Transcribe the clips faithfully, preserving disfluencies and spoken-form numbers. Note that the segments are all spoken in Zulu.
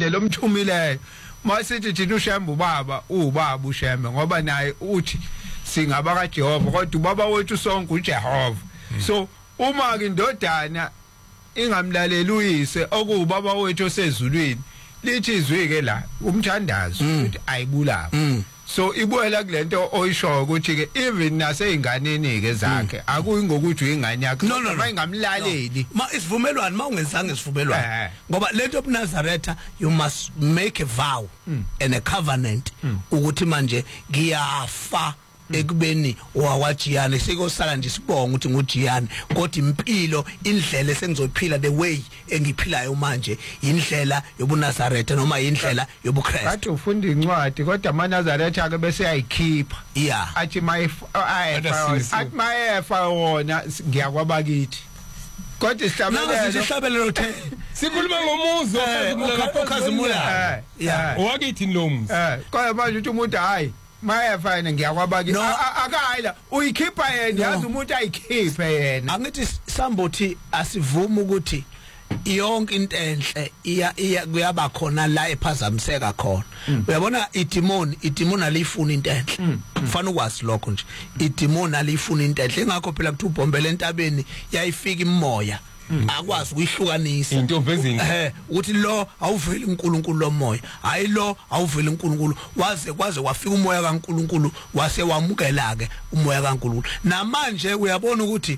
silandela umthumileyo masithi thina uShembe ubaba ubaba uShembe ngoba naye uthi singaba kaJehova kodwa ubaba wethu sonke uJehova so uma ke indodana ingamlalela uyise okubaba wethu osezulwini lithi izwi ke la umthandazo ukuthi ayibulala so ibuela kulento oyisho ukuthi ke even naseyinganeni ke zakhe akuyi ngokuthi uyingane yakhe noma ingamlaleli ma isivumelwano mawungenzange isivumelwano ngoba lento yobuNazaretha you must make a vow and a covenant ukuthi manje ngiyafa ekubeni owawajiyane sekosala nje sibonga ukuthi ngujiyane kodwa impilo indlela esengizophila the way engiphilayo manje indlela yobuNazaretha noma indlela yobuKristu bathi ufunda incwadi kodwa amaNazaretha ke bese ayikhipha yeah athi mayefa athi mayefa wona ngiyakwabakithi kodwa isihlabelelo isihlabelelo the sikhuluma ngomuzo okhazimula yeah owakithi lomuzi eh kodwa manje uthi umuntu hayi mayefana ngiyakwabaki akayila uyikhipha yena yazi umuntu ayikhiphe yena angithi somebody asivuma ukuthi yonke into enhle iya iya kuyaba khona la ephazamiseka khona uyabona idemon idemon alifuna into enhle ufana ukwazi lokho nje idemon alifuna into enhle ngakho phela kuthi ubhombele entabeni yayifika imoya akwazi ukuyihlukanisa intombi ezinhle eh uthi lo awuveli uNkulunkulu lomoya hayi lo awuveli uNkulunkulu waze kwaze wafika umoya kaNkulunkulu wase wamukela ke umoya kaNkulunkulu namanje uyabona ukuthi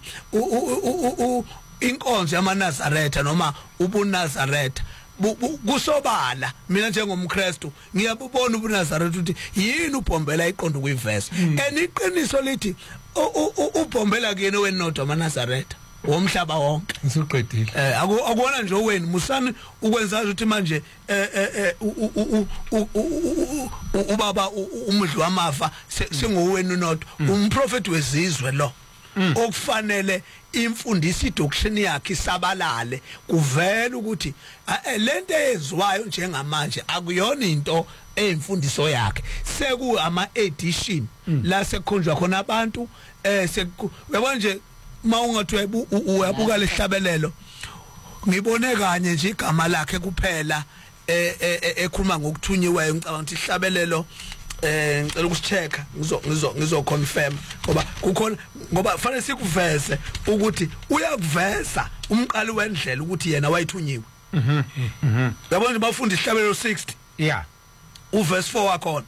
inkonzo yamaNazaretha noma ubuNazaretha kusobala mina njengomKristu ngiyabubona ubuNazaretha ukuthi yini ubhombela iqondo kuyivesa eniqiniso lithi ubhombela kuyena wenodwa amaNazaretha womhlaba wonke usuqedile eh akubona nje owenu musani ukwenza ukuthi manje eh eh ubaba umudli wamafa sengowenu nodwa umprofeti wezizwe lo okufanele imfundisi doctrine yakhe isabalale kuvela ukuthi lento ezwayo njengamanje akuyona into eyimfundiso yakhe seku ama edition la sekhonjwa khona abantu eh uyabona nje mawungathi uyabuka lehlabelelo ngibone kanye nje igama lakhe kuphela eh ekhuluma ngokuthunyiweyo ngicabanga ukuthi ihlabelelo eh ngicela ukuchecka ngizo ngizo ngizo confirm ngoba kukhona ngoba kufanele sikuveze ukuthi uyakuveza umqali wendlela ukuthi yena wayithunyiwe mhm mhm yabona bafundi ihlabelelo sixty yeah uverse four wakhona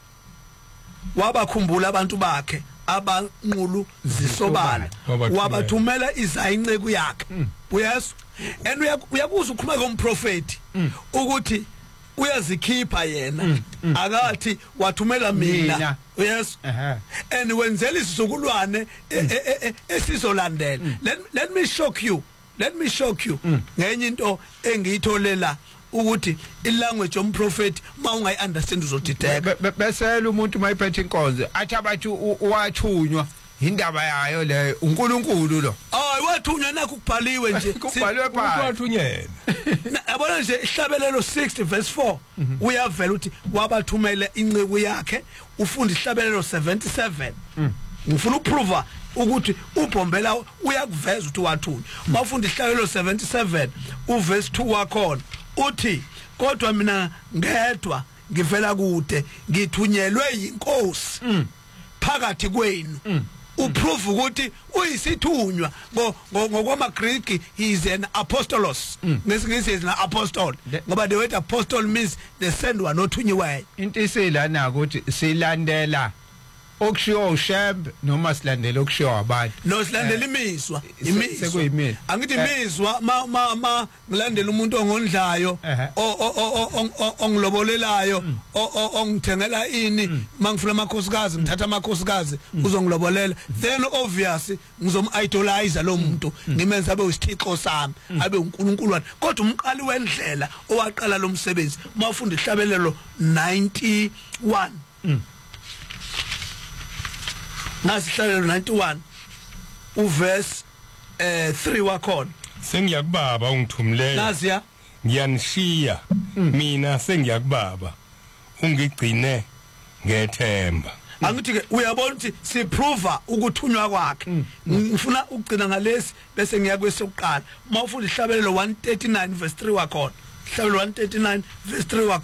wabakhumbula abantu bakhe abanqulu zisobala wabathumela izayinceku yakhe uyezwa and uyakuza ukukhuluma komprofeti ukuthi uyazikhipha yena akathi wathumela mina uyezwa and wenzela isizukulwane esizolandela let me shock you let me shock you ngenye into engiyitholela ukuthi ilanguage yomprofeti mawungayi understand uzodideka besela umuntu mayiphethe inkonzo athi abathi wathunywa indaba yayo le uNkulunkulu lo hayi wathunywa nakho kubhaliwe nje kubhaliwe phansi wathunyela yabona nje ihlabelelo sixty verse four uyavela ukuthi wabathumela inceku yakhe ufunda ihlabelelo seventy-seven ngifuna ukuprove ukuthi ubhombela uyakuveza ukuthi wathunywa mawufunda ihlabelelo seventy-seven uverse two wakhona uthi kodwa mina ngedwa ngivela kude ngithunyelwe yinkosi phakathi kwenu uprove ukuthi uyisithunywa ngokwama Greek he is an apostolos ngesingisi is an apostle ngoba the word apostle means the sent one othunyiweyo into isilana ukuthi silandela okushiwo uShembe noma silandela okushiwo abantu no silandela imizwa imizwa angithi imizwa ma ma ma ngilandela umuntu ongondlayo ongilobolelayo ongithengela ini mangifuna amakhosikazi ngithatha amakhosikazi uzongilobolela then obviously ngizom idolize lo muntu ngimenza abe usithixo sami abe uNkulunkulu kodwa umqali wendlela owaqala lo msebenzi mawufunda ihlabelelo ninety-one nasihlalo ninety-one uverse eh three wakhona sengiyakubaba ungithumleyo naziya ngiyanishiya mina sengiyakubaba ungigcine ngethemba angithi ke uyabona ukuthi siprove ukuthunywa kwakhe ngifuna ukugcina ngalesi bese ngiya kwesokuqala mawufunda ihlabelelo one thirty-nine verse three wakhona ihlabelelo one thirty-nine verse three